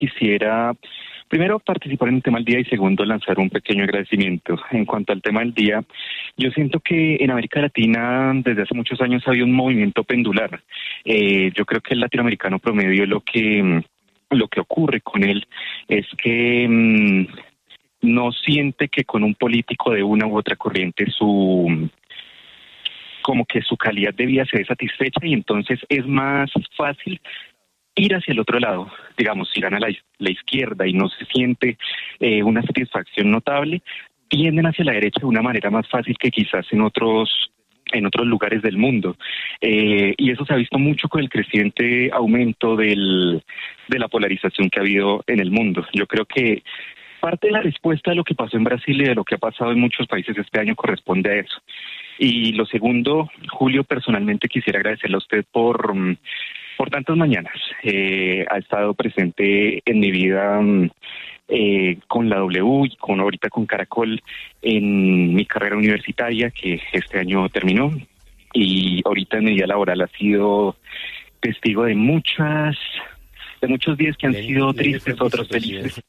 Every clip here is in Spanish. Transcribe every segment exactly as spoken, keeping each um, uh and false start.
quisiera primero participar en el tema del día y segundo lanzar un pequeño agradecimiento. En cuanto al tema del día, yo siento que en América Latina desde hace muchos años ha habido un movimiento pendular. Eh, yo creo que el latinoamericano promedio lo que, lo que ocurre con él es que mmm, no siente que con un político de una u otra corriente su como que su calidad de vida se ve satisfecha y entonces es más fácil ir hacia el otro lado, digamos, si gana la, la izquierda y no se siente eh, una satisfacción notable, tienden hacia la derecha de una manera más fácil que quizás en otros en otros lugares del mundo. Eh, y eso se ha visto mucho con el creciente aumento del, de la polarización que ha habido en el mundo. Yo creo que parte de la respuesta de lo que pasó en Brasil y de lo que ha pasado en muchos países este año corresponde a eso. Y lo segundo, Julio, personalmente quisiera agradecerle a usted por... por tantas mañanas. Eh, ha estado presente en mi vida eh, con la W y con ahorita con Caracol en mi carrera universitaria que este año terminó y ahorita en mi vida laboral ha sido testigo de muchas de muchos días que han Lenin, sido tristes, Lenin otros felices.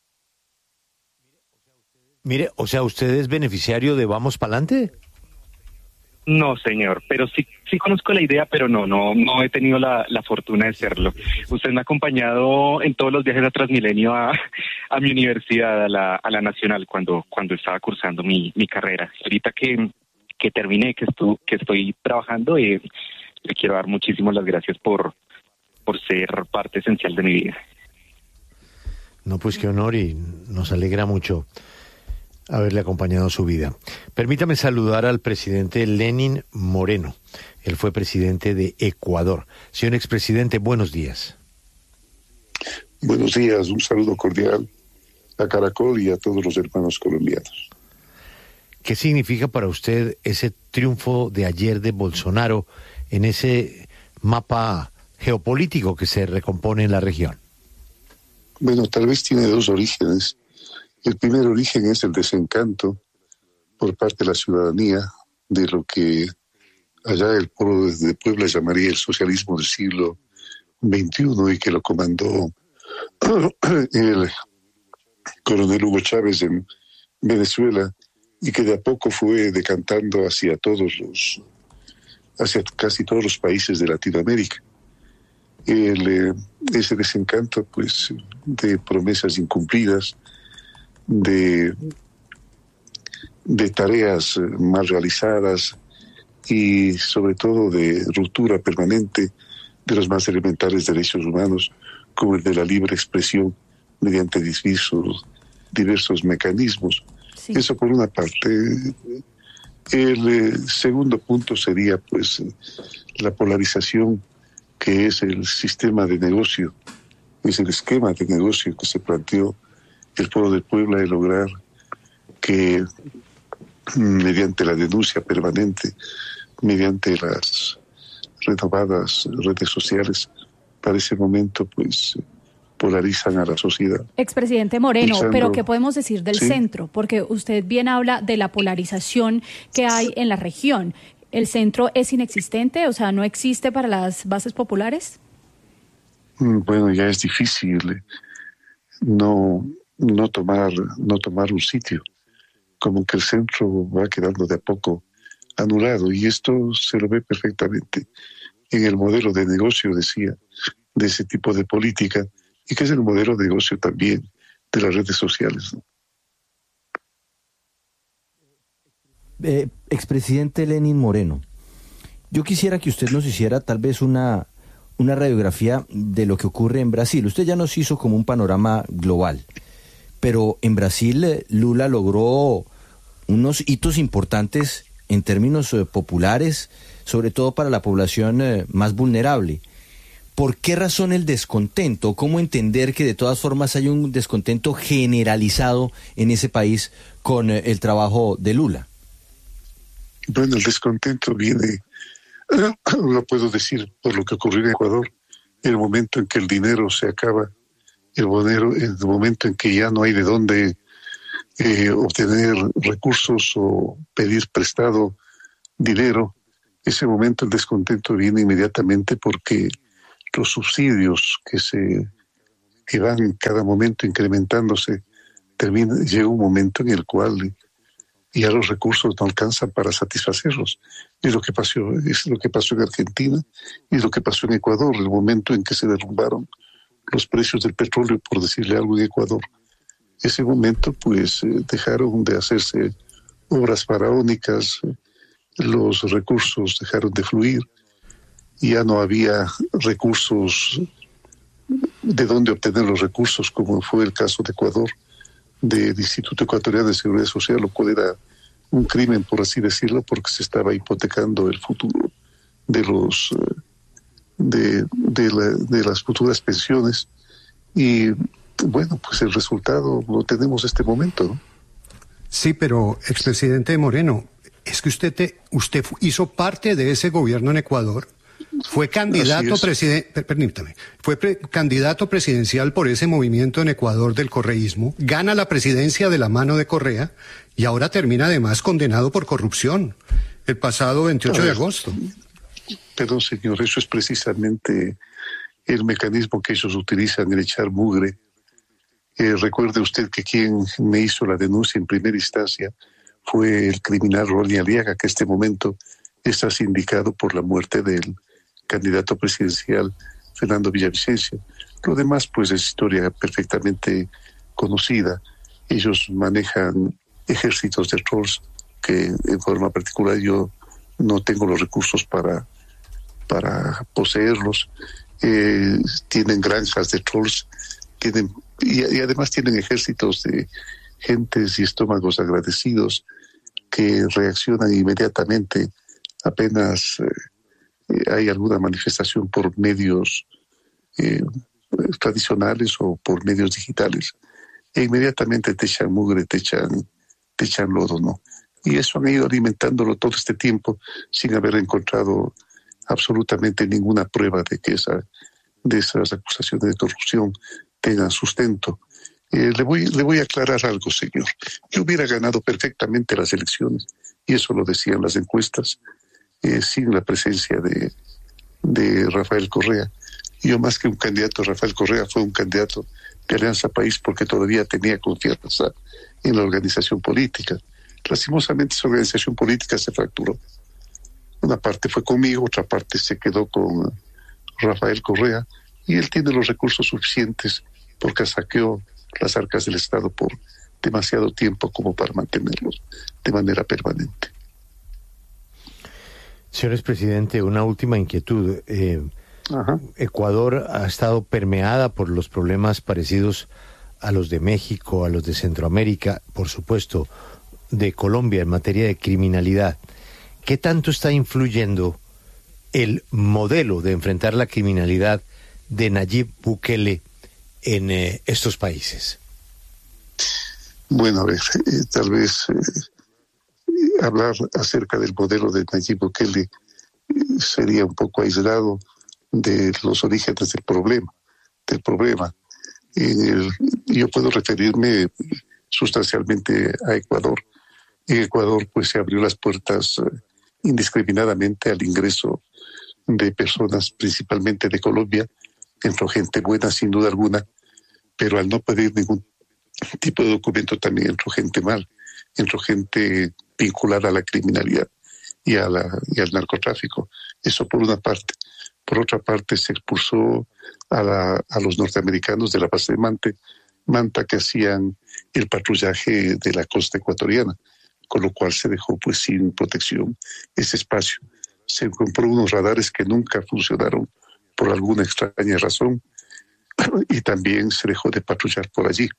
Mire, o sea, ¿usted es beneficiario de Vamos Pa'lante? No, señor, pero sí sí conozco la idea, pero no, no no he tenido la, la fortuna de serlo. Usted me ha acompañado en todos los viajes a Transmilenio a, a mi universidad, a la a la Nacional, cuando cuando estaba cursando mi, mi carrera. Ahorita que, que terminé, que, estu, que estoy trabajando, eh, le quiero dar muchísimas las gracias por, por ser parte esencial de mi vida. No, pues qué honor y nos alegra mucho haberle acompañado su vida. Permítame saludar al presidente Lenín Moreno. Él fue presidente de Ecuador. Señor expresidente, buenos días. Buenos días, un saludo cordial a Caracol y a todos los hermanos colombianos. ¿Qué significa para usted ese triunfo de ayer de Bolsonaro en ese mapa geopolítico que se recompone en la región? Bueno, tal vez tiene dos orígenes. El primer origen es el desencanto por parte de la ciudadanía de lo que allá el pueblo de Puebla llamaría el socialismo del siglo veintiuno y que lo comandó el coronel Hugo Chávez en Venezuela y que de a poco fue decantando hacia todos los, hacia casi todos los países de Latinoamérica. El, eh, ese desencanto, pues, de promesas incumplidas, de, de tareas mal realizadas y sobre todo de ruptura permanente de los más elementales derechos humanos, como el de la libre expresión mediante diversos, diversos mecanismos. Sí. Eso por una parte. El eh, segundo punto sería pues la polarización, que es el sistema de negocio, es el esquema de negocio que se planteó el pueblo de Puebla de lograr que mediante la denuncia permanente, mediante las renovadas redes sociales, para ese momento pues polarizan a la sociedad. Expresidente Moreno, Pensando, pero ¿qué podemos decir del ¿sí? centro? Porque usted bien habla de la polarización que hay en la región. ¿El centro es inexistente? O sea, ¿no existe para las bases populares? Bueno, ya es difícil no, no, tomar, no tomar un sitio. Como que el centro va quedando de a poco anulado. Y esto se lo ve perfectamente en el modelo de negocio, decía, de ese tipo de política, y que es el modelo de negocio también de las redes sociales, ¿no? Eh, expresidente Lenín Moreno, yo quisiera que usted nos hiciera tal vez una, una radiografía de lo que ocurre en Brasil. Usted ya nos hizo como un panorama global, pero en Brasil eh, Lula logró unos hitos importantes en términos eh, populares, sobre todo para la población eh, más vulnerable. ¿Por qué razón el descontento? ¿Cómo entender que de todas formas hay un descontento generalizado en ese país con eh, el trabajo de Lula? Bueno, el descontento viene, lo puedo decir, por lo que ocurrió en Ecuador, el momento en que el dinero se acaba, el, bonero, el momento en que ya no hay de dónde eh, obtener recursos o pedir prestado dinero. Ese momento el descontento viene inmediatamente porque los subsidios que se, que van cada momento incrementándose, termina, llega un momento en el cual ya los recursos no alcanzan para satisfacerlos. Es lo que pasó, es lo que pasó en Argentina y lo que pasó en Ecuador, el momento en que se derrumbaron los precios del petróleo, por decirle algo, en Ecuador. Ese momento, pues, eh, dejaron de hacerse obras faraónicas, eh, los recursos dejaron de fluir, ya no había recursos de dónde obtener los recursos, como fue el caso de Ecuador, del Instituto Ecuatoriano de Seguridad Social, lo cual era un crimen, por así decirlo, porque se estaba hipotecando el futuro de los de, de, la, de las futuras pensiones. Y bueno, pues el resultado lo tenemos en este momento, ¿no? Sí, pero expresidente Moreno, es que usted te, usted hizo parte de ese gobierno en Ecuador. Fue candidato presidente, permítame, fue pre candidato presidencial por ese movimiento en Ecuador del correísmo, gana la presidencia de la mano de Correa y ahora termina además condenado por corrupción el pasado veintiocho de agosto. Perdón, señor, eso es precisamente el mecanismo que ellos utilizan, el echar mugre. Eh, recuerde usted que quien me hizo la denuncia en primera instancia fue el criminal Ronnie Aliaga, que en este momento está sindicado por la muerte del candidato presidencial Fernando Villavicencio. Lo demás, pues, es historia perfectamente conocida. Ellos manejan ejércitos de trolls que, en forma particular, yo no tengo los recursos para, para poseerlos. Eh, tienen granjas de trolls, tienen, y, y además tienen ejércitos de gentes y estómagos agradecidos que reaccionan inmediatamente apenas eh, hay alguna manifestación por medios eh, tradicionales o por medios digitales, e inmediatamente te echan mugre, te echan, te echan lodo, ¿no? Y eso han ido alimentándolo todo este tiempo sin haber encontrado absolutamente ninguna prueba de que esa, de esas acusaciones de corrupción tengan sustento. Eh, le voy, le voy a aclarar algo, señor. Yo hubiera ganado perfectamente las elecciones, y eso lo decían las encuestas, Eh, sin la presencia de, de Rafael Correa. Yo, más que un candidato, Rafael Correa fue un candidato de Alianza País porque todavía tenía confianza en la organización política. Lastimosamente esa organización política se fracturó. Una parte fue conmigo, otra parte se quedó con Rafael Correa, y él tiene los recursos suficientes porque saqueó las arcas del Estado por demasiado tiempo como para mantenerlos de manera permanente. Señor presidente, una última inquietud. Eh, Ecuador ha estado permeada por los problemas parecidos a los de México, a los de Centroamérica, por supuesto, de Colombia en materia de criminalidad. ¿Qué tanto está influyendo el modelo de enfrentar la criminalidad de Nayib Bukele en eh, estos países? Bueno, a ver, eh, tal vez... Eh... hablar acerca del modelo de Nayib Bukele sería un poco aislado de los orígenes del problema. Del problema. En el, yo puedo referirme sustancialmente a Ecuador. En Ecuador, pues, se abrió las puertas uh, indiscriminadamente al ingreso de personas, principalmente de Colombia. Entró gente buena, sin duda alguna, pero al no pedir ningún tipo de documento también entró gente mal. Entró gente vinculada a la criminalidad y, a la, y al narcotráfico. Eso por una parte. Por otra parte, se expulsó a, la, a los norteamericanos de la base de Mante, Manta, que hacían el patrullaje de la costa ecuatoriana, con lo cual se dejó, pues, sin protección ese espacio. Se compró unos radares que nunca funcionaron por alguna extraña razón, y también se dejó de patrullar por allí.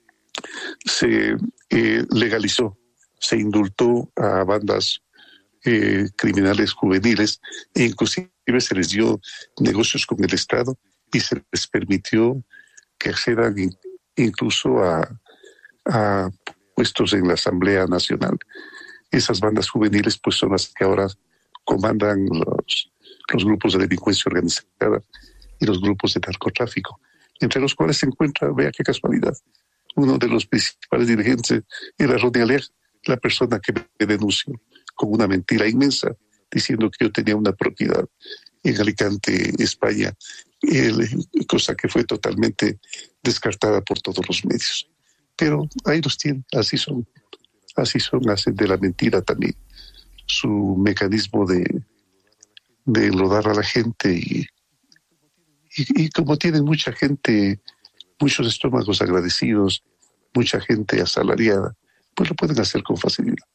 Se eh, legalizó, se indultó a bandas eh, criminales juveniles, e inclusive se les dio negocios con el Estado y se les permitió que accedan in, incluso a, a puestos en la Asamblea Nacional. Esas bandas juveniles, pues, son las que ahora comandan los, los grupos de delincuencia organizada y los grupos de narcotráfico, entre los cuales se encuentra, vea qué casualidad, uno de los principales dirigentes era Ronnie Aliaga, la persona que me denunció con una mentira inmensa, diciendo que yo tenía una propiedad en Alicante, España, el, cosa que fue totalmente descartada por todos los medios. Pero ahí los tienen, así son, así son, hacen de la mentira también su mecanismo de, de enlodar a la gente y, y, y como tienen mucha gente, muchos estómagos agradecidos, mucha gente asalariada, pues lo pueden hacer con facilidad.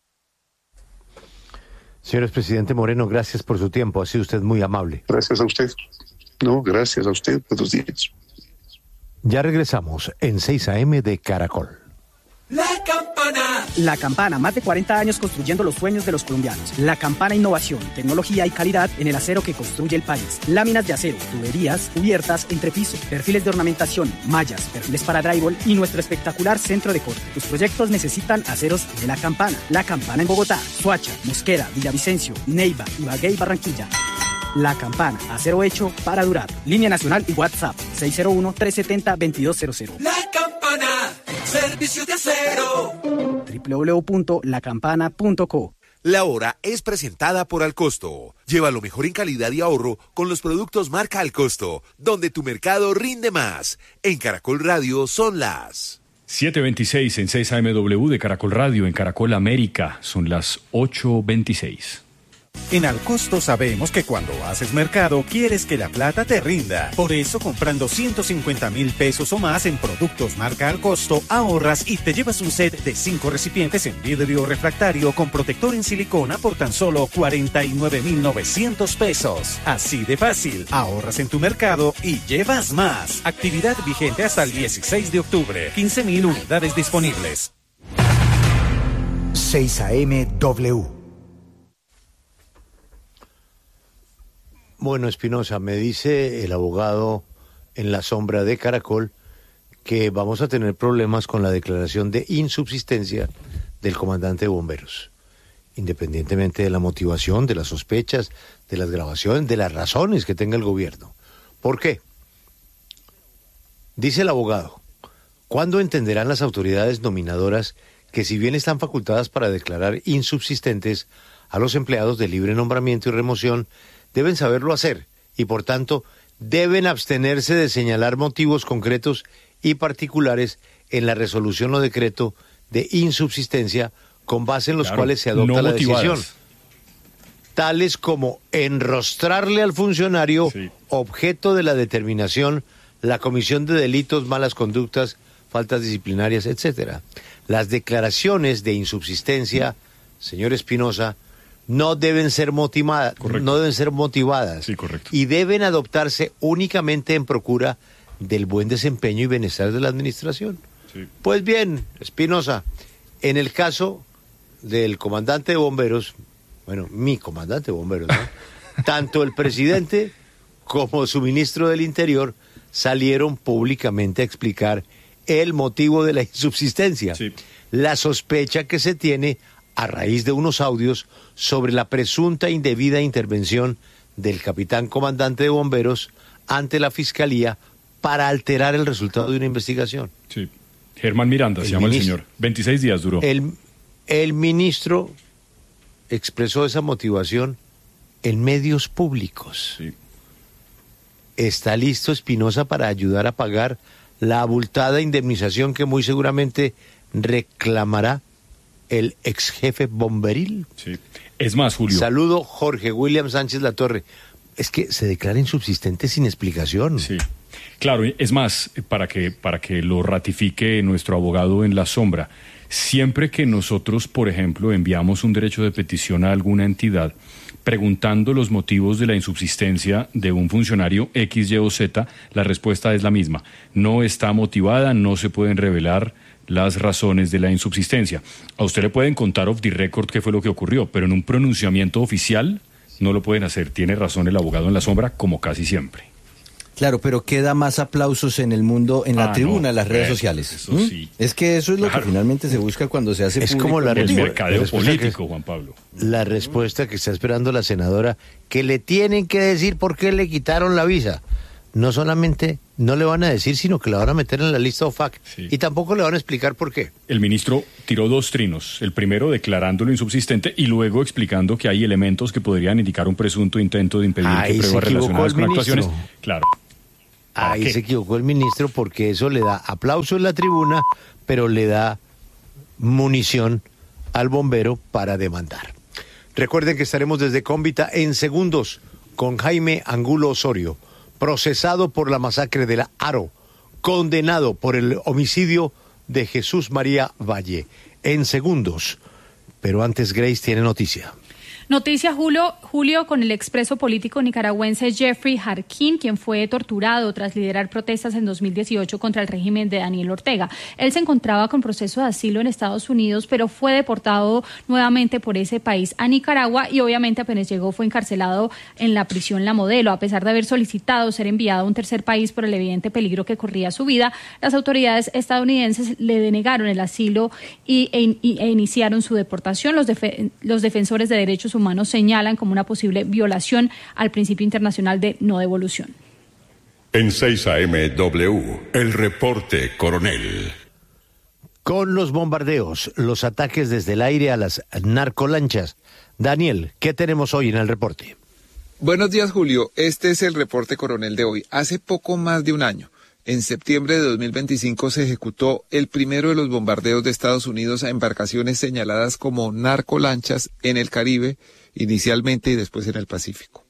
Señor presidente Moreno, gracias por su tiempo, ha sido usted muy amable. Gracias a usted. No, gracias a usted, buenos días. Ya regresamos en seis a eme de Caracol. La Campana. La Campana, más de cuarenta años construyendo los sueños de los colombianos. La Campana, innovación, tecnología y calidad en el acero que construye el país. Láminas de acero, tuberías, cubiertas, entrepiso, perfiles de ornamentación, mallas, perfiles para drywall y nuestro espectacular centro de corte. Tus proyectos necesitan aceros de La Campana. La Campana en Bogotá, Soacha, Mosquera, Villavicencio, Neiva, Ibagué y Barranquilla. La Campana, acero hecho para durar. Línea nacional y WhatsApp seis cero uno, tres siete cero, dos dos cero cero. La Campana, servicio de acero. doble u doble u doble u punto la campana punto co. La hora es presentada por Alcosto. Lleva lo mejor en calidad y ahorro con los productos marca Alcosto, donde tu mercado rinde más. En Caracol Radio son las siete veintiséis en seis A M W de Caracol Radio, en Caracol América son las ocho veintiséis. En Alcosto sabemos que cuando haces mercado quieres que la plata te rinda. Por eso, comprando ciento cincuenta mil pesos o más en productos marca Alcosto, ahorras y te llevas un set de cinco recipientes en vidrio refractario con protector en silicona por tan solo cuarenta y nueve mil novecientos pesos. Así de fácil, ahorras en tu mercado y llevas más. Actividad vigente hasta el dieciséis de octubre. quince mil unidades disponibles. seis A M W. Bueno, Espinosa, me dice el abogado en la sombra de Caracol que vamos a tener problemas con la declaración de insubsistencia del comandante de bomberos, independientemente de la motivación, de las sospechas, de las grabaciones, de las razones que tenga el gobierno. ¿Por qué? Dice el abogado, ¿cuándo entenderán las autoridades nominadoras que si bien están facultadas para declarar insubsistentes a los empleados de libre nombramiento y remoción, deben saberlo hacer y, por tanto, deben abstenerse de señalar motivos concretos y particulares en la resolución o decreto de insubsistencia con base en los claro, cuales se adopta no la motivadas. Decisión, tales como enrostrarle al funcionario sí. objeto de la determinación la comisión de delitos, malas conductas, faltas disciplinarias, etcétera. Las declaraciones de insubsistencia, señor Espinosa, no deben ser motivadas, no deben ser motivadas sí, correcto. Y deben adoptarse únicamente en procura del buen desempeño y bienestar de la administración. Sí. Pues bien, Espinosa, en el caso del comandante de bomberos, bueno, mi comandante de bomberos, ¿no? Tanto el presidente como su ministro del Interior salieron públicamente a explicar el motivo de la insubsistencia, sí. la sospecha que se tiene a raíz de unos audios sobre la presunta indebida intervención del capitán comandante de bomberos ante la fiscalía para alterar el resultado de una investigación. Sí. Germán Miranda, el se llama ministro, el señor. veintiséis días duró. El, el ministro expresó esa motivación en medios públicos. Sí. ¿Está listo Espinosa para ayudar a pagar la abultada indemnización que muy seguramente reclamará el ex jefe bomberil? Sí. Es más, Julio. Saludo, Jorge William Sánchez Latorre. Es que se declara insubsistente sin explicación. Sí. Claro, es más, para que, para que lo ratifique nuestro abogado en la sombra, siempre que nosotros, por ejemplo, enviamos un derecho de petición a alguna entidad preguntando los motivos de la insubsistencia de un funcionario X, Y o Z, la respuesta es la misma. No está motivada, no se pueden revelar las razones de la insubsistencia. A usted le pueden contar off the record qué fue lo que ocurrió, pero en un pronunciamiento oficial no lo pueden hacer. Tiene razón el abogado en la sombra, como casi siempre. Claro, pero queda más aplausos en el mundo, en la ah, tribuna, no, en las redes eso, sociales. Eso ¿Mm? sí. Es que eso es lo claro. que finalmente se busca cuando se hace es público. Como la el respu- mercadeo la político, que, Juan Pablo. La respuesta que está esperando la senadora, que le tienen que decir por qué le quitaron la visa. No solamente no le van a decir, sino que la van a meter en la lista O F A C. Sí. Y tampoco le van a explicar por qué. El ministro tiró dos trinos. El primero declarándolo insubsistente y luego explicando que hay elementos que podrían indicar un presunto intento de impedir Ahí que pruebas relacionadas con ministro. actuaciones. Claro. Ahí se equivocó el ministro porque eso le da aplauso en la tribuna, pero le da munición al bombero para demandar. Recuerden que estaremos desde Cómbita en segundos con Jaime Angulo Osorio, procesado por la masacre de la Aro, condenado por el homicidio de Jesús María Valle. En segundos. Pero antes Grace tiene noticia. Noticia, Julio, Julio, con el expreso político nicaragüense Jeffrey Jarquín, quien fue torturado tras liderar protestas en dos mil dieciocho contra el régimen de Daniel Ortega. Él se encontraba con proceso de asilo en Estados Unidos, pero fue deportado nuevamente por ese país a Nicaragua y obviamente apenas llegó fue encarcelado en la prisión La Modelo. A pesar de haber solicitado ser enviado a un tercer país por el evidente peligro que corría su vida, las autoridades estadounidenses le denegaron el asilo y, e, e iniciaron su deportación. Los, defe, los defensores de derechos humanos humanos señalan como una posible violación al principio internacional de no devolución. En seis A M W, el reporte coronel. Con los bombardeos, los ataques desde el aire a las narcolanchas. Daniel, ¿qué tenemos hoy en el reporte? Buenos días, Julio. Este es el reporte coronel de hoy. Hace poco más de un año, en septiembre de dos mil veinticinco, se ejecutó el primero de los bombardeos de Estados Unidos a embarcaciones señaladas como narcolanchas en el Caribe, inicialmente y después en el Pacífico.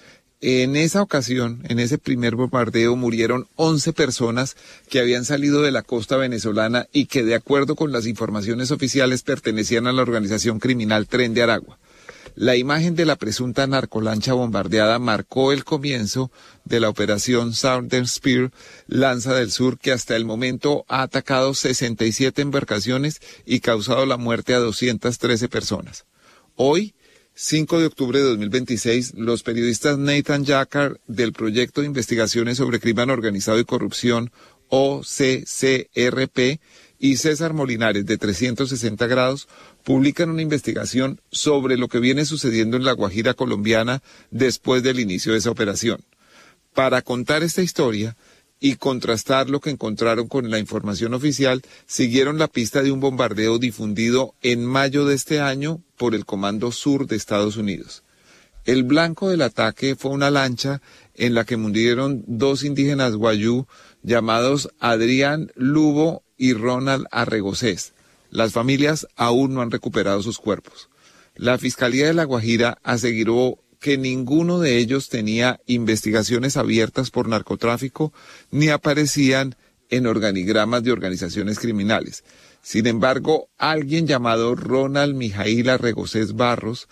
En esa ocasión, en ese primer bombardeo, murieron once personas que habían salido de la costa venezolana y que, de acuerdo con las informaciones oficiales, pertenecían a la organización criminal Tren de Aragua. La imagen de la presunta narcolancha bombardeada marcó el comienzo de la operación Southern Spear, Lanza del Sur, que hasta el momento ha atacado sesenta y siete embarcaciones y causado la muerte a doscientas trece personas. Hoy, cinco de octubre de dos mil veintiséis, los periodistas Nathan Jacquard del Proyecto de Investigaciones sobre Crimen Organizado y Corrupción, O C C R P, y César Molinares de trescientos sesenta grados publican una investigación sobre lo que viene sucediendo en la Guajira colombiana después del inicio de esa operación. Para contar esta historia y contrastar lo que encontraron con la información oficial, siguieron la pista de un bombardeo difundido en mayo de este año por el Comando Sur de Estados Unidos. El blanco del ataque fue una lancha en la que murieron dos indígenas guayú llamados Adrián Lubo y Ronald Arregocés. Las familias aún no han recuperado sus cuerpos. La Fiscalía de La Guajira aseguró que ninguno de ellos tenía investigaciones abiertas por narcotráfico ni aparecían en organigramas de organizaciones criminales. Sin embargo, alguien llamado Ronald Mijail Arregocés Barros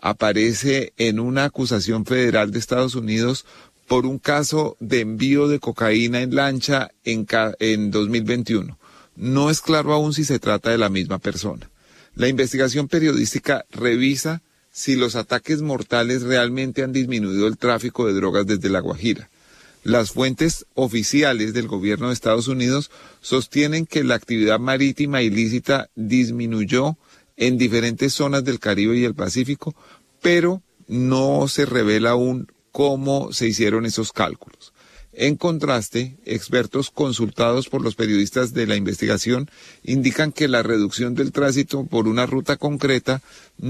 aparece en una acusación federal de Estados Unidos por un caso de envío de cocaína en lancha en, en dos mil veintiuno. No es claro aún si se trata de la misma persona. La investigación periodística revisa si los ataques mortales realmente han disminuido el tráfico de drogas desde La Guajira. Las fuentes oficiales del gobierno de Estados Unidos sostienen que la actividad marítima ilícita disminuyó en diferentes zonas del Caribe y el Pacífico, pero no se revela aún cómo se hicieron esos cálculos. En contraste, expertos consultados por los periodistas de la investigación indican que la reducción del tránsito por una ruta concreta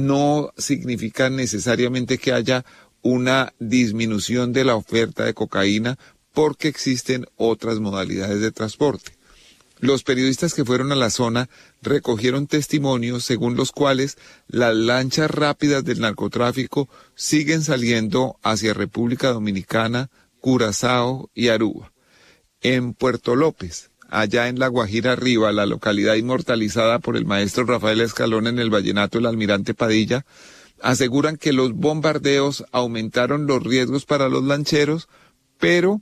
no significa necesariamente que haya una disminución de la oferta de cocaína porque existen otras modalidades de transporte. Los periodistas que fueron a la zona recogieron testimonios según los cuales las lanchas rápidas del narcotráfico siguen saliendo hacia República Dominicana, Curazao y Aruba. En Puerto López, allá en La Guajira Arriba, la localidad inmortalizada por el maestro Rafael Escalón en el vallenato El Almirante Padilla, aseguran que los bombardeos aumentaron los riesgos para los lancheros, pero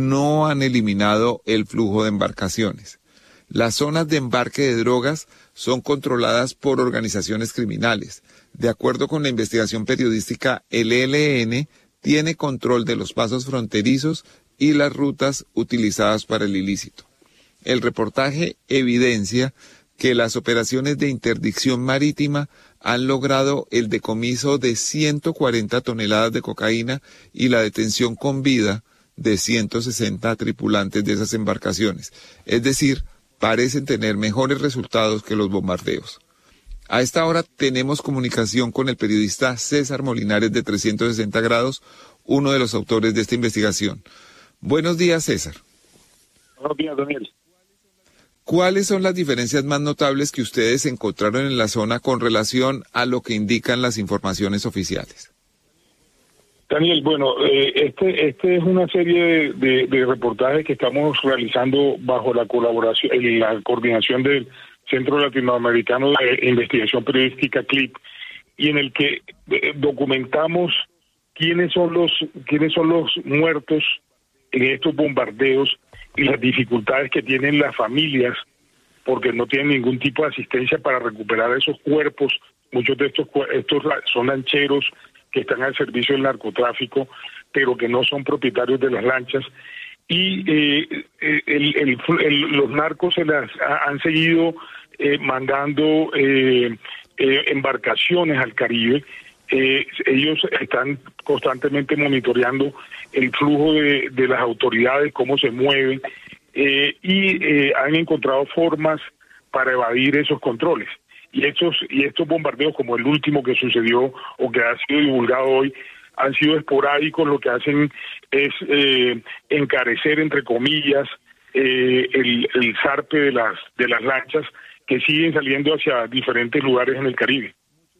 no han eliminado el flujo de embarcaciones. Las zonas de embarque de drogas son controladas por organizaciones criminales. De acuerdo con la investigación periodística, el E L N tiene control de los pasos fronterizos y las rutas utilizadas para el ilícito. El reportaje evidencia que las operaciones de interdicción marítima han logrado el decomiso de ciento cuarenta toneladas de cocaína y la detención con vida de ciento sesenta tripulantes de esas embarcaciones. Es decir, parecen tener mejores resultados que los bombardeos. A esta hora tenemos comunicación con el periodista César Molinares de trescientos sesenta grados, uno de los autores de esta investigación. Buenos días, César. Buenos días, Daniel. ¿Cuáles son las diferencias más notables que ustedes encontraron en la zona con relación a lo que indican las informaciones oficiales? Daniel, bueno, eh, este este es una serie de, de, de reportajes que estamos realizando bajo la colaboración, la coordinación del Centro Latinoamericano de Investigación Periodística, C L I P, y en el que eh, documentamos quiénes son los quiénes son los muertos en estos bombardeos y las dificultades que tienen las familias, porque no tienen ningún tipo de asistencia para recuperar esos cuerpos. Muchos de estos estos son lancheros que están al servicio del narcotráfico, pero que no son propietarios de las lanchas. Y eh, el, el, el, los narcos se las ha, han seguido eh, mandando eh, eh, embarcaciones al Caribe. Eh, ellos están constantemente monitoreando el flujo de, de las autoridades, cómo se mueven, eh, y eh, han encontrado formas para evadir esos controles. Y estos, y estos bombardeos, como el último que sucedió o que ha sido divulgado hoy, han sido esporádicos. Lo que hacen es eh, encarecer, entre comillas, eh, el, el zarpe de las, de las lanchas que siguen saliendo hacia diferentes lugares en el Caribe.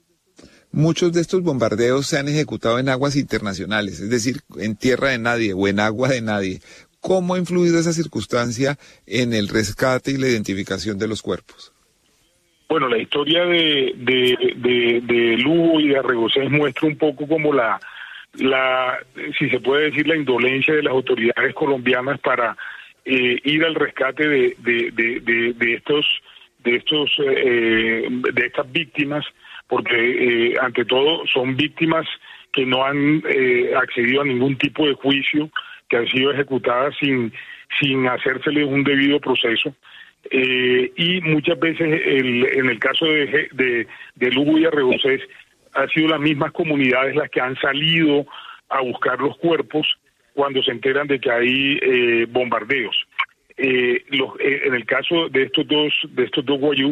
Muchos de estos bombardeos se han ejecutado en aguas internacionales, es decir, en tierra de nadie o en agua de nadie. ¿Cómo ha influido esa circunstancia en el rescate y la identificación de los cuerpos? Bueno, la historia de, de, de, de Lugo y de Arregocés muestra un poco como la, la, si se puede decir, la indolencia de las autoridades colombianas para eh, ir al rescate de, de, de, de, de estos, de estos, eh, de estas víctimas, porque eh, ante todo son víctimas que no han eh, accedido a ningún tipo de juicio, que han sido ejecutadas sin, sin hacérseles un debido proceso. Eh, y muchas veces el, en el caso de, de, de Lugo y Arregocés han sido las mismas comunidades las que han salido a buscar los cuerpos cuando se enteran de que hay eh, bombardeos. Eh, los, eh, en el caso de estos dos de estos dos guayú,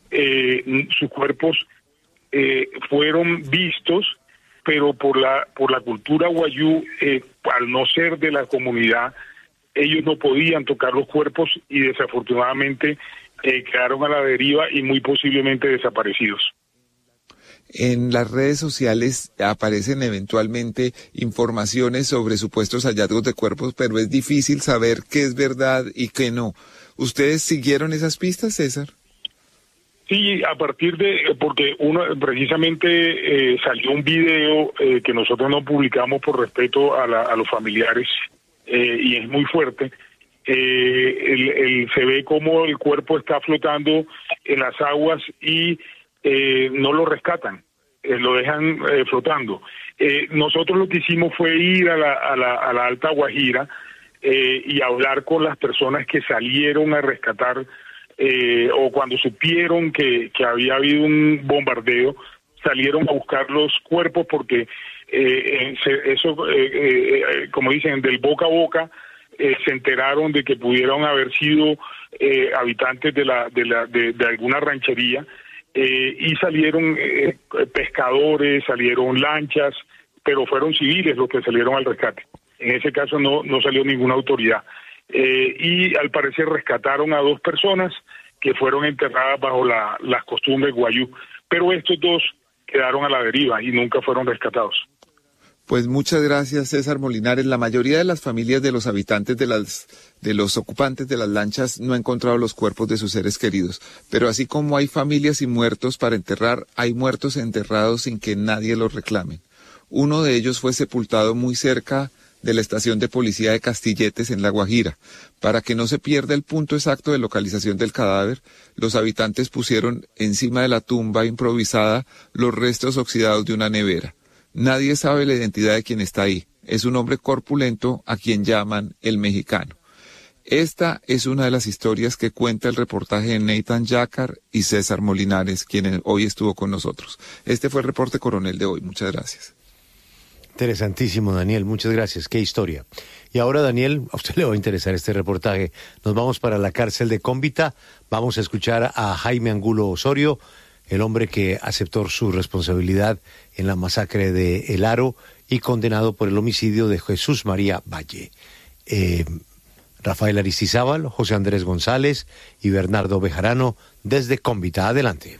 eh, sus cuerpos eh, fueron vistos, pero por la por la cultura guayú, eh, al no ser de la comunidad, ellos no podían tocar los cuerpos y desafortunadamente eh, quedaron a la deriva y muy posiblemente desaparecidos. En las redes sociales aparecen eventualmente informaciones sobre supuestos hallazgos de cuerpos, pero es difícil saber qué es verdad y qué no. ¿Ustedes siguieron esas pistas, César? Sí, a partir de, porque uno precisamente eh, salió un video eh, que nosotros no publicamos por respeto a, la, a los familiares, eh, y es muy fuerte. Eh, el, el, se ve como el cuerpo está flotando en las aguas y eh, no lo rescatan, eh, lo dejan eh, flotando. Eh, nosotros lo que hicimos fue ir a la, a la, a la Alta Guajira eh, y hablar con las personas que salieron a rescatar, eh, o cuando supieron que, que había habido un bombardeo, salieron a buscar los cuerpos porque eh, eso, eh, eh, como dicen, del boca a boca, eh, se enteraron de que pudieron haber sido eh, habitantes de la de la de, de alguna ranchería, eh, y salieron eh, pescadores, salieron lanchas, pero fueron civiles los que salieron al rescate. En ese caso no no salió ninguna autoridad, eh, y al parecer rescataron a dos personas que fueron enterradas bajo la, las costumbres guayú, pero estos dos quedaron a la deriva y nunca fueron rescatados. Pues muchas gracias, César Molinares. La mayoría de las familias de los habitantes de las de los ocupantes de las lanchas no ha encontrado los cuerpos de sus seres queridos, pero así como hay familias y muertos para enterrar, hay muertos enterrados sin que nadie los reclame. Uno de ellos fue sepultado muy cerca de la estación de policía de Castilletes en La Guajira. Para que no se pierda el punto exacto de localización del cadáver, los habitantes pusieron encima de la tumba improvisada los restos oxidados de una nevera. Nadie sabe la identidad de quien está ahí. Es un hombre corpulento a quien llaman el mexicano. Esta es una de las historias que cuenta el reportaje de Nathan Yacar y César Molinares, quien hoy estuvo con nosotros. Este fue el reporte coronel de hoy. Muchas gracias. Interesantísimo, Daniel. Muchas gracias. Qué historia. Y ahora, Daniel, a usted le va a interesar este reportaje. Nos vamos para la cárcel de Cómbita. Vamos a escuchar a Jaime Angulo Osorio, el hombre que aceptó su responsabilidad en la masacre de El Aro y condenado por el homicidio de Jesús María Valle. eh, Rafael Aristizábal, José Andrés González y Bernardo Bejarano desde Cómbita. Adelante.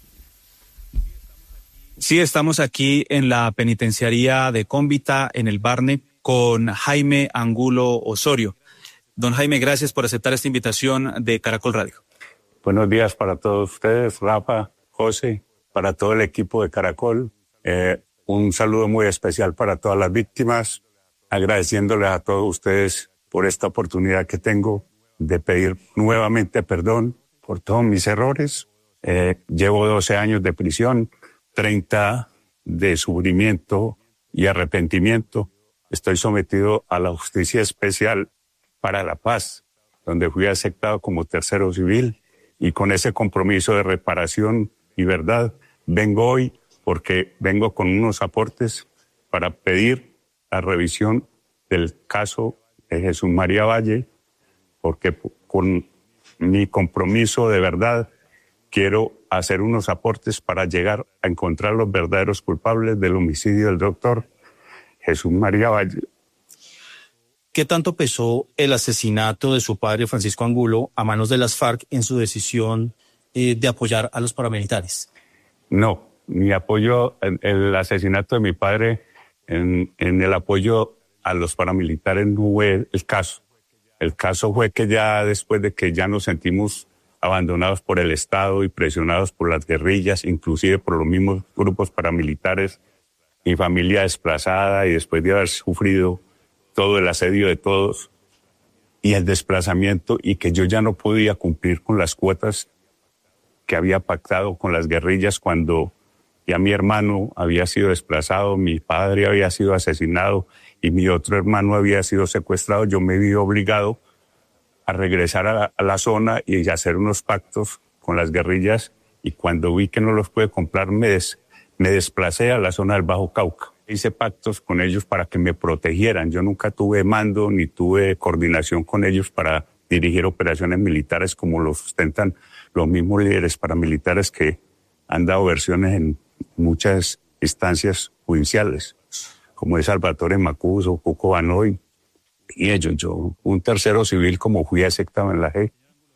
Sí, estamos aquí en la penitenciaría de Cómbita, en el Barne, con Jaime Angulo Osorio. Don Jaime, gracias por aceptar esta invitación de Caracol Radio. Buenos días para todos ustedes, Rafa, José, para todo el equipo de Caracol. Eh, un saludo muy especial para todas las víctimas, agradeciéndoles a todos ustedes por esta oportunidad que tengo de pedir nuevamente perdón por todos mis errores. Eh, llevo doce años de prisión, treinta de sufrimiento y arrepentimiento. Estoy sometido a la Justicia Especial para la Paz, donde fui aceptado como tercero civil, y con ese compromiso de reparación y verdad vengo hoy porque vengo con unos aportes para pedir la revisión del caso de Jesús María Valle, porque con mi compromiso de verdad quiero hacer unos aportes para llegar a encontrar los verdaderos culpables del homicidio del doctor Jesús María Valle. ¿Qué tanto pesó el asesinato de su padre Francisco Angulo a manos de las FARC en su decisión eh, de apoyar a los paramilitares? No, mi apoyo, en el asesinato de mi padre, en, en el apoyo a los paramilitares no fue el caso. El caso fue que ya después de que ya nos sentimos abandonados por el Estado y presionados por las guerrillas, inclusive por los mismos grupos paramilitares, mi familia desplazada, y después de haber sufrido todo el asedio de todos y el desplazamiento, y que yo ya no podía cumplir con las cuotas que había pactado con las guerrillas cuando ya mi hermano había sido desplazado, mi padre había sido asesinado y mi otro hermano había sido secuestrado. Yo me vi obligado a regresar a la, a la zona y a hacer unos pactos con las guerrillas, y cuando vi que no los pude comprar me, des, me desplacé a la zona del Bajo Cauca. Hice pactos con ellos para que me protegieran. Yo nunca tuve mando ni tuve coordinación con ellos para dirigir operaciones militares como lo sustentan los mismos líderes paramilitares que han dado versiones en muchas instancias judiciales, como es Salvatore Macuso, Cuco Banoy y ellos. Yo, un tercero civil, como fui aceptado en la G.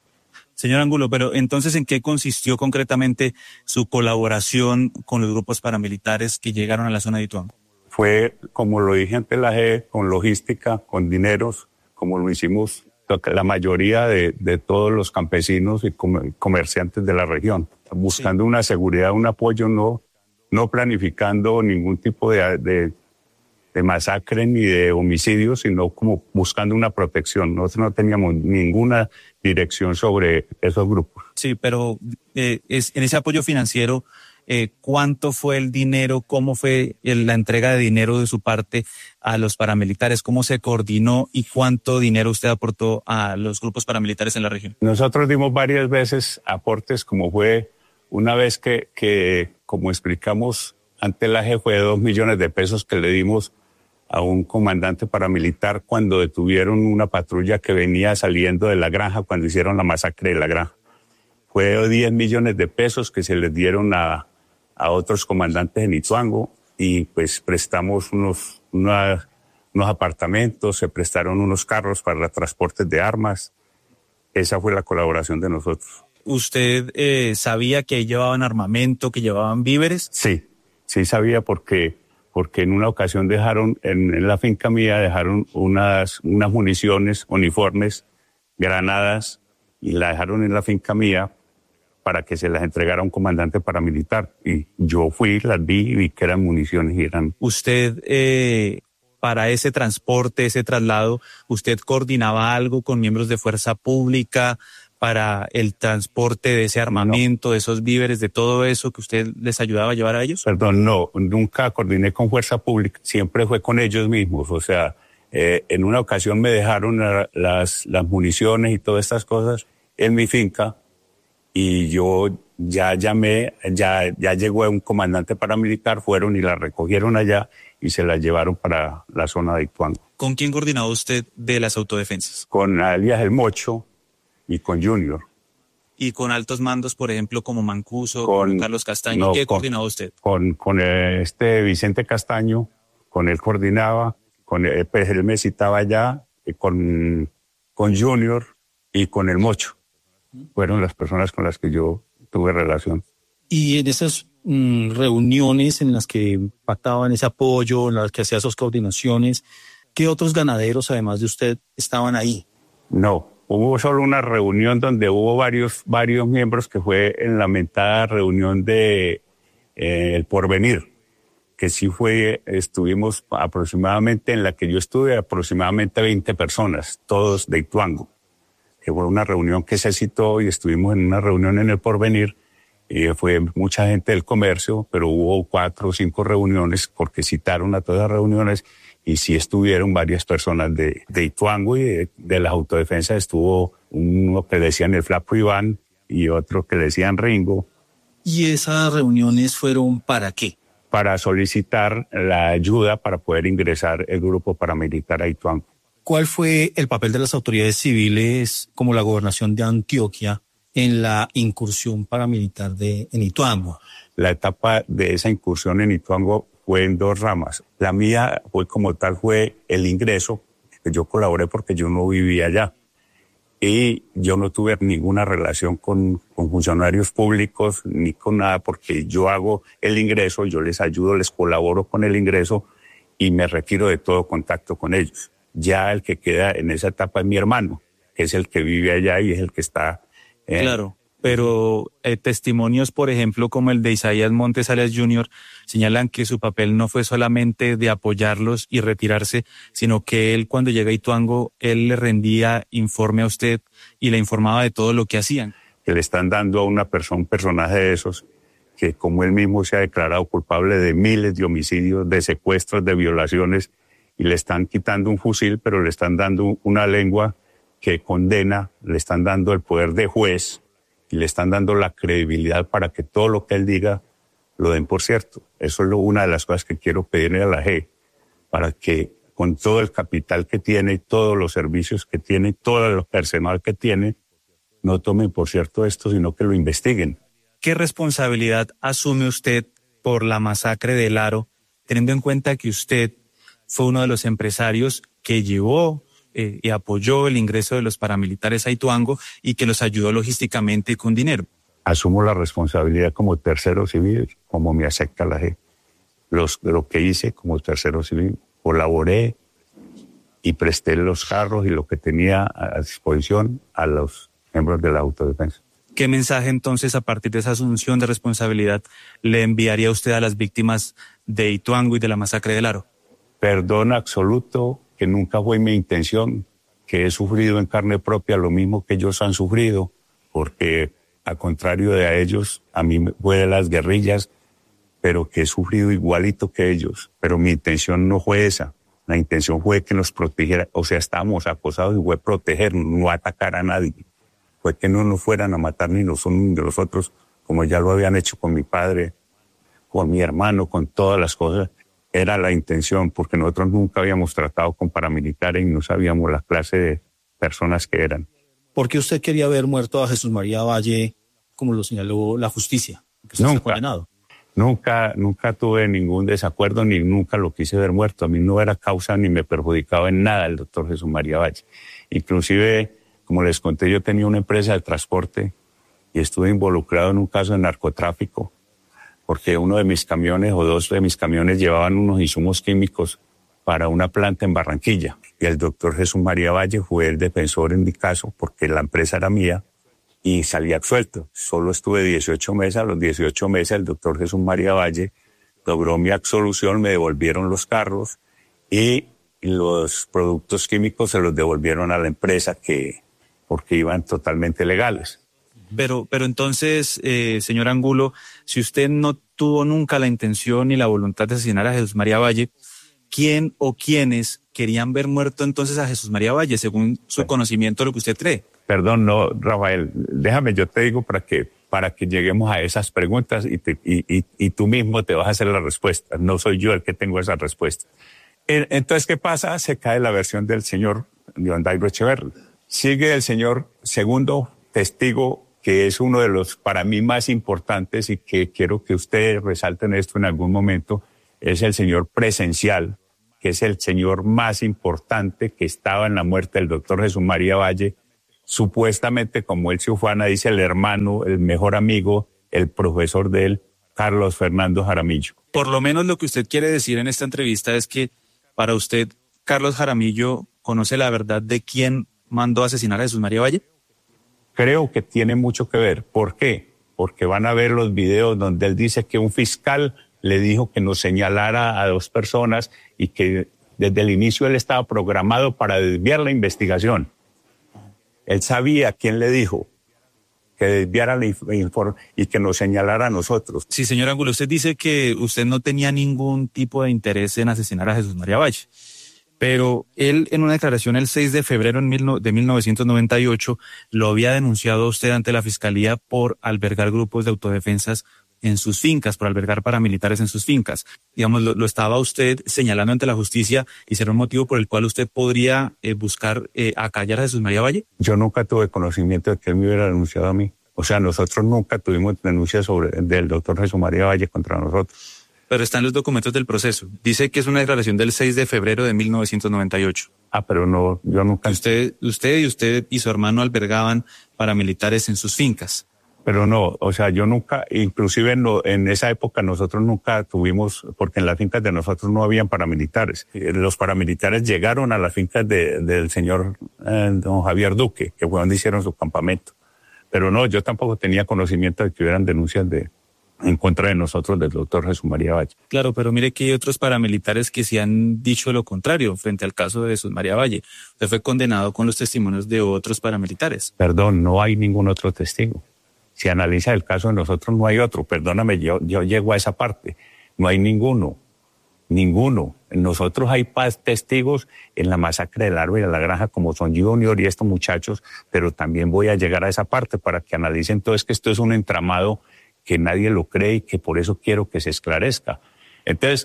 Señor Angulo, pero entonces, ¿en qué consistió concretamente su colaboración con los grupos paramilitares que llegaron a la zona de Ituango? Fue, como lo dije ante la G, con logística, con dineros, como lo hicimos la mayoría de, de todos los campesinos y comerciantes de la región, buscando sí. una seguridad, un apoyo, no, no planificando ningún tipo de, de, de masacre ni de homicidio, sino como buscando una protección. Nosotros no teníamos ninguna dirección sobre esos grupos. Sí, pero eh, es, en ese apoyo financiero, Eh, ¿cuánto fue el dinero? ¿Cómo fue el, la entrega de dinero de su parte a los paramilitares? ¿Cómo se coordinó y cuánto dinero usted aportó a los grupos paramilitares en la región? Nosotros dimos varias veces aportes, como fue una vez que, que como explicamos ante la G, fue dos millones de pesos que le dimos a un comandante paramilitar cuando detuvieron una patrulla que venía saliendo de la granja cuando hicieron la masacre de la granja. Fue diez millones de pesos que se les dieron a a otros comandantes en Ituango, y pues prestamos unos, unos, unos apartamentos, se prestaron unos carros para transportes de armas. Esa fue la colaboración de nosotros. ¿Usted eh, sabía que llevaban armamento, que llevaban víveres? Sí, sí sabía porque, porque en una ocasión dejaron, en, en la finca mía dejaron unas, unas municiones, uniformes, granadas, y la dejaron en la finca mía para que se las entregara a un comandante paramilitar. Y yo fui, las vi y vi que eran municiones y eran... ¿Usted, eh, para ese transporte, ese traslado, usted coordinaba algo con miembros de fuerza pública para el transporte de ese armamento, no. de esos víveres, de todo eso que usted les ayudaba a llevar a ellos? Perdón, no, nunca coordiné con fuerza pública, siempre fue con ellos mismos. O sea, eh, en una ocasión me dejaron la, las, las municiones y todas estas cosas en mi finca, y yo ya llamé, ya, ya llegó un comandante paramilitar, fueron y la recogieron allá y se la llevaron para la zona de Ituango. ¿Con quién coordinaba usted de las autodefensas? Con alias El Mocho y con Junior. ¿Y con altos mandos, por ejemplo, como Mancuso, con, con Carlos Castaño? No, ¿qué con, coordinaba usted? Con, con este Vicente Castaño, con él coordinaba, con él, pues él me citaba allá con, con Junior y con el Mocho. Fueron las personas con las que yo tuve relación. Y en esas mm, reuniones en las que pactaban ese apoyo, en las que hacía esas coordinaciones, ¿qué otros ganaderos, además de usted, estaban ahí? No, hubo solo una reunión donde hubo varios, varios miembros, que fue en la mentada reunión de eh, El Porvenir, que sí fue, estuvimos aproximadamente, en la que yo estuve, aproximadamente veinte personas, todos de Ituango. Que fue una reunión que se citó y estuvimos en una reunión en El Porvenir. Y fue mucha gente del comercio, pero hubo cuatro o cinco reuniones porque citaron a todas las reuniones y sí estuvieron varias personas de, de Ituango y de, de la autodefensa. Estuvo uno que le decían el Flaco Iván y otro que le decían Ringo. ¿Y esas reuniones fueron para qué? Para solicitar la ayuda para poder ingresar el grupo paramilitar a Ituango. ¿Cuál fue el papel de las autoridades civiles como la gobernación de Antioquia en la incursión paramilitar de, en Ituango? La etapa de esa incursión en Ituango fue en dos ramas. La mía fue como tal, fue el ingreso, que yo colaboré porque yo no vivía allá. Y yo no tuve ninguna relación con, con funcionarios públicos ni con nada, porque yo hago el ingreso, yo les ayudo, les colaboro con el ingreso y me retiro de todo contacto con ellos. Ya el que queda en esa etapa es mi hermano, que es el que vive allá y es el que está... Eh, claro, pero eh, testimonios, por ejemplo, como el de Isaías Montes alias Junior, señalan que su papel no fue solamente de apoyarlos y retirarse, sino que él, cuando llega a Ituango, él le rendía informe a usted y le informaba de todo lo que hacían. Que le están dando a una persona, un personaje de esos, que como él mismo se ha declarado culpable de miles de homicidios, de secuestros, de violaciones, y le están quitando un fusil, pero le están dando una lengua que condena, le están dando el poder de juez y le están dando la credibilidad para que todo lo que él diga lo den por cierto. Eso es lo, una de las cosas que quiero pedirle a la J E, para que con todo el capital que tiene, todos los servicios que tiene, todo el personal que tiene, no tomen por cierto esto, sino que lo investiguen. ¿Qué responsabilidad asume usted por la masacre del Aro, teniendo en cuenta que usted fue uno de los empresarios que llevó eh, y apoyó el ingreso de los paramilitares a Ituango y que los ayudó logísticamente con dinero? Asumo la responsabilidad como tercero civil, como me acepta la J E. Los, lo que hice como tercero civil, colaboré y presté los carros y lo que tenía a disposición a los miembros de la autodefensa. ¿Qué mensaje entonces, a partir de esa asunción de responsabilidad, le enviaría usted a las víctimas de Ituango y de la masacre del Aro? Perdón absoluto, que nunca fue mi intención, que he sufrido en carne propia lo mismo que ellos han sufrido, porque al contrario de a ellos, a mí fue de las guerrillas, pero que he sufrido igualito que ellos. Pero mi intención no fue esa, la intención fue que nos protegiera, o sea, estábamos acosados y fue proteger, no atacar a nadie. Fue que no nos fueran a matar ni los unos ni los otros, como ya lo habían hecho con mi padre, con mi hermano, con todas las cosas. Era la intención, porque nosotros nunca habíamos tratado con paramilitares y no sabíamos la clase de personas que eran. ¿Por qué usted quería ver muerto a Jesús María Valle, como lo señaló la justicia? Que usted nunca, está condenado. Nunca, nunca tuve ningún desacuerdo, ni nunca lo quise ver muerto. A mí no era causa ni me perjudicaba en nada el doctor Jesús María Valle. Inclusive, como les conté, yo tenía una empresa de transporte y estuve involucrado en un caso de narcotráfico, porque uno de mis camiones o dos de mis camiones llevaban unos insumos químicos para una planta en Barranquilla. Y el doctor Jesús María Valle fue el defensor en mi caso, porque la empresa era mía y salí absuelto. Solo estuve dieciocho meses. A los dieciocho meses el doctor Jesús María Valle logró mi absolución, me devolvieron los carros y los productos químicos se los devolvieron a la empresa, que porque iban totalmente legales. Pero, pero entonces, eh, señor Angulo, si usted no tuvo nunca la intención ni la voluntad de asesinar a Jesús María Valle, ¿quién o quiénes querían ver muerto entonces a Jesús María Valle, según su conocimiento de lo que usted cree? Perdón, no, Rafael, déjame, yo te digo para que, para que lleguemos a esas preguntas y, te, y, y, y tú mismo te vas a hacer la respuesta. No soy yo el que tengo esa respuesta. Entonces, ¿qué pasa? Se cae la versión del señor León Dairo Echeverri. Sigue el señor segundo testigo, que es uno de los para mí más importantes y que quiero que ustedes resalten esto en algún momento, es el señor Presencial, que es el señor más importante que estaba en la muerte del doctor Jesús María Valle, supuestamente, como él se ufana, dice el hermano, el mejor amigo, el profesor de él, Carlos Fernando Jaramillo. Por lo menos lo que usted quiere decir en esta entrevista es que para usted, Carlos Jaramillo, ¿conoce la verdad de quién mandó a asesinar a Jesús María Valle? Creo que tiene mucho que ver. ¿Por qué? Porque van a ver los videos donde él dice que un fiscal le dijo que nos señalara a dos personas y que desde el inicio él estaba programado para desviar la investigación. Él sabía quién le dijo que desviara la información y que nos señalara a nosotros. Sí, señor Angulo, usted dice que usted no tenía ningún tipo de interés en asesinar a Jesús María Valle, pero él en una declaración el seis de febrero de mil novecientos noventa y ocho lo había denunciado a usted ante la Fiscalía por albergar grupos de autodefensas en sus fincas, por albergar paramilitares en sus fincas. Digamos, lo, lo estaba usted señalando ante la justicia y será un motivo por el cual usted podría eh, buscar eh, acallar a Jesús María Valle. Yo nunca tuve conocimiento de que él me hubiera denunciado a mí. O sea, nosotros nunca tuvimos denuncias sobre del doctor Jesús María Valle contra nosotros. Pero están los documentos del proceso. Dice que es una declaración del seis de febrero de mil novecientos noventa y ocho. Ah, pero no, yo nunca... Usted, usted y usted y su hermano albergaban paramilitares en sus fincas. Pero no, o sea, yo nunca, inclusive en, lo, en esa época nosotros nunca tuvimos, porque en las fincas de nosotros no habían paramilitares. Los paramilitares llegaron a las fincas de, del señor eh, don Javier Duque, que fue donde hicieron su campamento. Pero no, yo tampoco tenía conocimiento de que hubieran denuncias de en contra de nosotros del doctor Jesús María Valle. Claro, pero mire que hay otros paramilitares que sí han dicho lo contrario frente al caso de Jesús María Valle. Usted fue condenado con los testimonios de otros paramilitares. Perdón, no hay ningún otro testigo. Si analiza el caso de nosotros, no hay otro. Perdóname, yo, yo llego a esa parte. No hay ninguno. Ninguno. En nosotros hay testigos en la masacre del árbol y de la granja, como son Junior y estos muchachos, pero también voy a llegar a esa parte para que analicen todo. Es que esto es un entramado que nadie lo cree y que por eso quiero que se esclarezca. Entonces,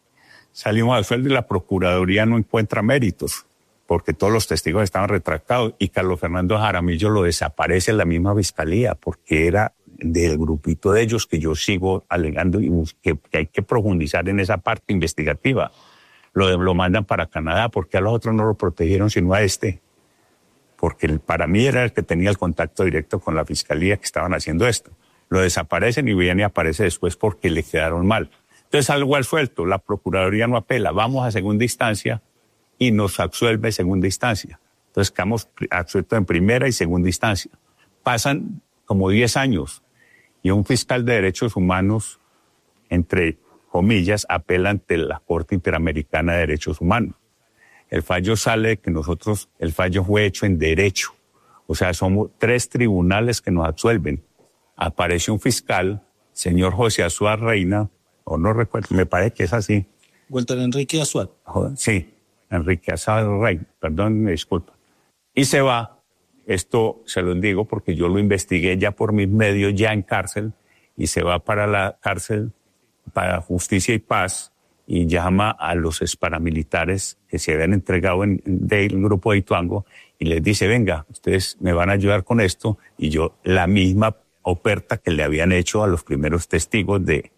salimos al sueldo y la Procuraduría no encuentra méritos, porque todos los testigos estaban retractados, y Carlos Fernando Jaramillo lo desaparece en la misma fiscalía, porque era del grupito de ellos que yo sigo alegando y que, que hay que profundizar en esa parte investigativa. Lo, lo mandan para Canadá, porque a los otros no lo protegieron, sino a este, porque el, para mí era el que tenía el contacto directo con la fiscalía que estaban haciendo esto. Lo desaparecen y viene y aparece después porque le quedaron mal. Entonces, algo al suelto, la Procuraduría no apela, vamos a segunda instancia y nos absuelve segunda instancia. Entonces, quedamos absueltos en primera y segunda instancia. Pasan como diez años y un fiscal de derechos humanos, entre comillas, apela ante la Corte Interamericana de Derechos Humanos. El fallo sale de que nosotros, el fallo fue hecho en derecho. O sea, somos tres tribunales que nos absuelven. Aparece un fiscal, señor José Azuad Reina, o no recuerdo, me parece que es así. Walter Enrique Azuad. Sí, Enrique Azuad Reina, perdón, me disculpa. Y se va, esto se lo digo porque yo lo investigué ya por mis medios, ya en cárcel, y se va para la cárcel, para Justicia y Paz, y llama a los paramilitares que se habían entregado en, del grupo de Ituango, y les dice, venga, ustedes me van a ayudar con esto, y yo la misma oferta que le habían hecho a los primeros testigos de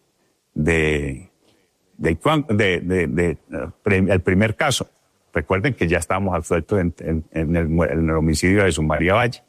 de de, de, de, de, de el primer caso. Recuerden que ya estábamos absueltos en, en, en, el, en el homicidio de Jesús María Valle.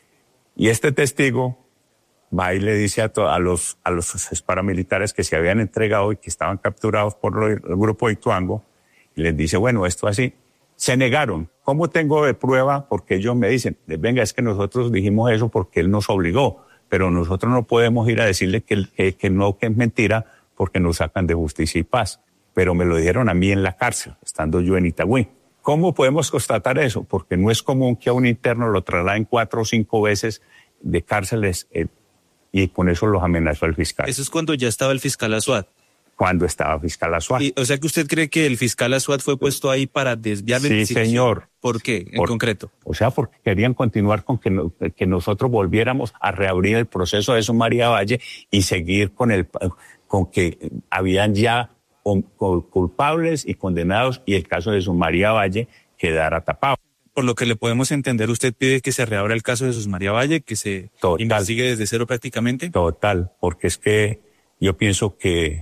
Y este testigo va y le dice a, to, a los a los paramilitares que se habían entregado y que estaban capturados por lo, el grupo de Ituango, y les dice, bueno, esto así. Se negaron. ¿Cómo tengo de prueba? Porque ellos me dicen, venga, es que nosotros dijimos eso porque él nos obligó. Pero nosotros no podemos ir a decirle que, que, que no, que es mentira, porque nos sacan de Justicia y Paz. Pero me lo dijeron a mí en la cárcel, estando yo en Itagüí. ¿Cómo podemos constatar eso? Porque no es común que a un interno lo trasladen cuatro o cinco veces de cárceles eh, y con eso los amenazó el fiscal. Eso es cuando ya estaba el fiscal Azuad. Cuando estaba fiscal Azuad. Y, o sea que usted cree que el fiscal Azuad fue puesto ahí para desviar la sí, investigación. Sí, señor. ¿Por qué, en Por, concreto? O sea, porque querían continuar con que, no, que nosotros volviéramos a reabrir el proceso de Jesús María Valle y seguir con el con que habían ya culpables y condenados y el caso de Jesús María Valle quedara tapado. Por lo que le podemos entender, usted pide que se reabra el caso de Jesús María Valle, que se Total. investigue desde cero prácticamente. Total, porque es que yo pienso que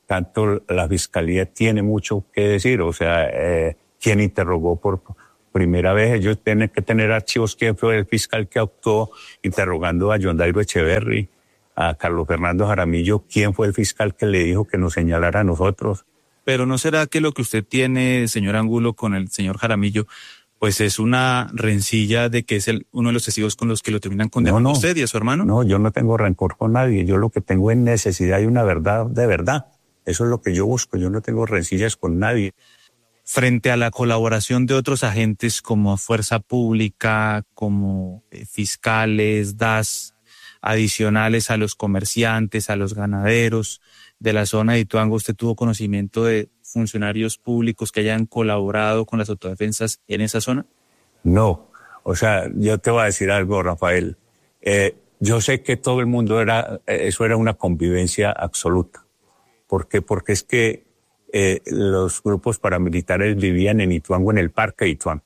tanto la Fiscalía tiene mucho que decir, o sea, eh, quién interrogó por primera vez, ellos tienen que tener archivos, quién fue el fiscal que actuó interrogando a John Dairo Echeverry, a Carlos Fernando Jaramillo, quién fue el fiscal que le dijo que nos señalara a nosotros. Pero ¿no será que lo que usted tiene, señor Angulo, con el señor Jaramillo, pues es una rencilla de que es el, uno de los testigos con los que lo terminan condenando no, no, a usted y a su hermano? No, yo no tengo rencor con nadie, yo lo que tengo es necesidad de una verdad de verdad. Eso es lo que yo busco, yo no tengo rencillas con nadie. Frente a la colaboración de otros agentes como Fuerza Pública, como eh, fiscales, D A S, adicionales a los comerciantes, a los ganaderos de la zona de Ituango, ¿usted tuvo conocimiento de funcionarios públicos que hayan colaborado con las autodefensas en esa zona? No, o sea, yo te voy a decir algo, Rafael. Eh, yo sé que todo el mundo era, eso era una convivencia absoluta. ¿Por qué? Porque es que eh, los grupos paramilitares vivían en Ituango, en el parque de Ituango.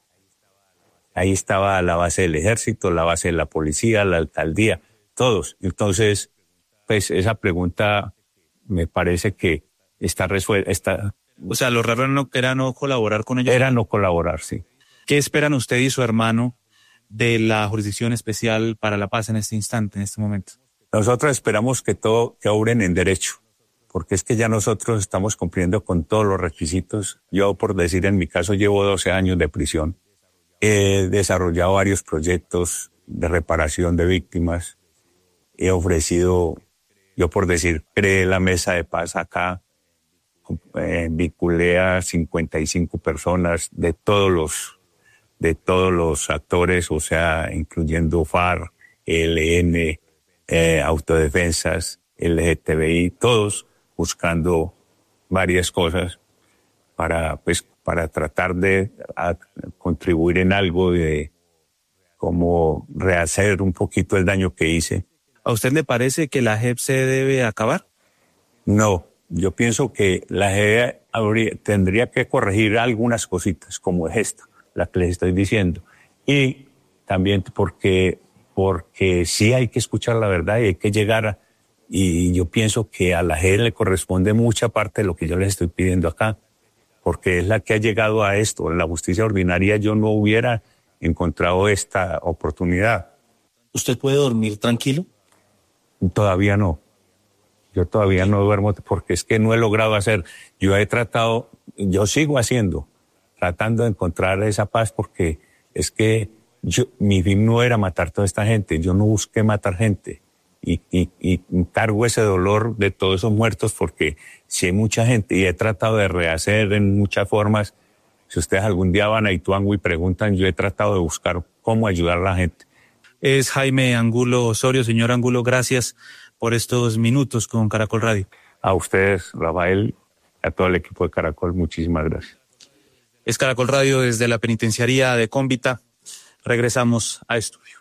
Ahí estaba la base del ejército, la base de la policía, la alcaldía, todos. Entonces, pues esa pregunta me parece que está resuelta. Está, o sea, lo raro no, era no colaborar con ellos. Era no colaborar, sí. ¿Qué esperan usted y su hermano de la Jurisdicción Especial para la Paz en este instante, en este momento? Nosotros esperamos que todo, que obren en derecho, porque es que ya nosotros estamos cumpliendo con todos los requisitos. Yo, por decir, en mi caso, llevo doce años de prisión. He desarrollado varios proyectos de reparación de víctimas. He ofrecido, yo por decir, creé la mesa de paz acá, eh, vinculé a cincuenta y cinco personas de todos los, de todos los actores, o sea, incluyendo FARC, E L N, eh, autodefensas, L G T B I, todos buscando varias cosas para, pues, para tratar de a, contribuir en algo de como rehacer un poquito el daño que hice. ¿A usted le parece que la J E P se debe acabar? No, yo pienso que la J E P habría, tendría que corregir algunas cositas, como es esta, la que les estoy diciendo. Y también porque, porque sí hay que escuchar la verdad y hay que llegar a, y yo pienso que a la J E P le corresponde mucha parte de lo que yo les estoy pidiendo acá, porque es la que ha llegado a esto. En la justicia ordinaria yo no hubiera encontrado esta oportunidad. ¿Usted puede dormir tranquilo? Todavía no. Yo todavía no duermo porque es que no he logrado hacer. Yo he tratado, yo sigo haciendo, tratando de encontrar esa paz porque es que yo, mi fin no era matar toda esta gente. Yo no busqué matar gente. Y, y, y cargo ese dolor de todos esos muertos porque si hay mucha gente y he tratado de rehacer en muchas formas. Si ustedes algún día van a Ituango y preguntan, yo he tratado de buscar cómo ayudar a la gente. Es Jaime Angulo Osorio. Señor Angulo, gracias por estos minutos con Caracol Radio. A ustedes, Rafael, a todo el equipo de Caracol, muchísimas gracias. Es Caracol Radio desde la penitenciaría de Cómbita. Regresamos a estudio.